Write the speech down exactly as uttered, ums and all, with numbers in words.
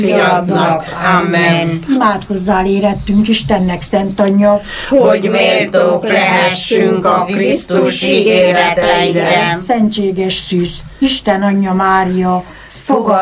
fiadnak. Amen. Imádkozzál érettünk Istennek, Szent Anyja, hogy méltók lehessünk a Krisztus ígéreteire. Szentséges Szűz, Isten Anyja Mária, fogad